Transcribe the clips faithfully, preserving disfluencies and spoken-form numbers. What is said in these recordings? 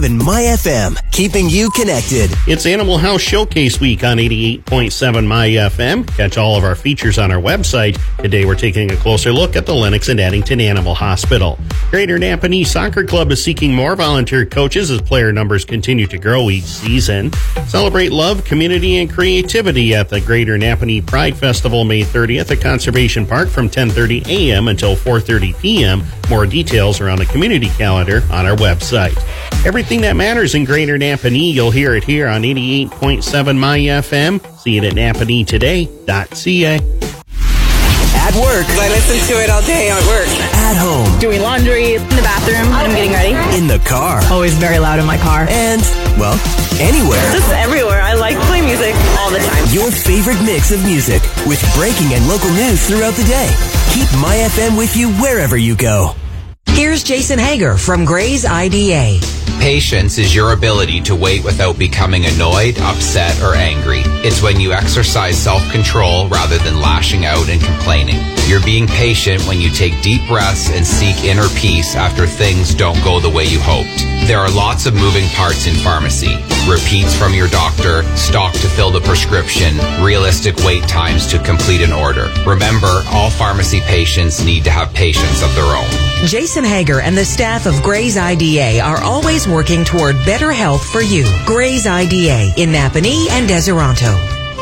And My F M, keeping you connected. It's Animal House Showcase Week on eighty-eight point seven My F M. Catch all of our features on our website. Today we're taking a closer look at the Lennox and Addington Animal Hospital. Greater Napanee Soccer Club is seeking more volunteer coaches as player numbers continue to grow each season. Celebrate love, community, and creativity at the Greater Napanee Pride Festival May thirtieth at Conservation Park from ten thirty a.m. until four thirty p.m. More details are on the community calendar on our website. Everything that matters in Greater Napanee, you'll hear it here on eighty-eight point seven My F M. See it at napanee today dot c a. At work. I listen to it all day at work. At home. Doing laundry, in the bathroom when I'm getting ready. In the car. Always very loud in my car. And, well, anywhere. Just everywhere. I like to play music all the time. Your favorite mix of music with breaking and local news throughout the day. Keep My F M with you wherever you go. Here's Jason Hager from Gray's I D A. Patience is your ability to wait without becoming annoyed, upset, or angry. It's when you exercise self-control rather than lashing out and complaining. You're being patient when you take deep breaths and seek inner peace after things don't go the way you hoped. There are lots of moving parts in pharmacy. Repeats from your doctor, stock to fill the prescription, realistic wait times to complete an order. Remember, all pharmacy patients need to have patience of their own. Jason Hager and the staff of Gray's I D A are always working toward better health for you. Gray's I D A in Napanee and Deseronto.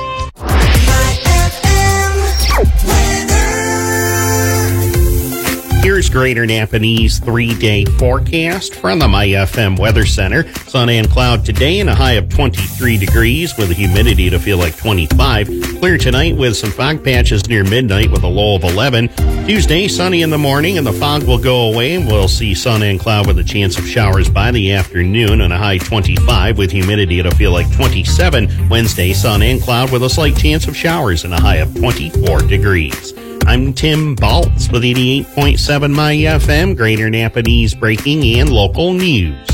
Here's Greater Napanee's three-day forecast from the My F M Weather Center. Sun and cloud today and a high of twenty-three degrees with a humidity to feel like twenty-five. Clear tonight with some fog patches near midnight with a low of eleven. Tuesday, sunny in the morning and the fog will go away. We'll see sun and cloud with a chance of showers by the afternoon and a high twenty-five with humidity to feel like twenty-seven. Wednesday, sun and cloud with a slight chance of showers and a high of twenty-four degrees. I'm Tim Baltz with eighty-eight point seven My F M, Greater Napanee's breaking and local news.